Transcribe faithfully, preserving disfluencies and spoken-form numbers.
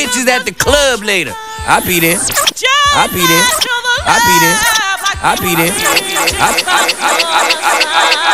bitches at the club later. I be there. I be there. I be there. I be there. I, I, I, I, I, I, I, I,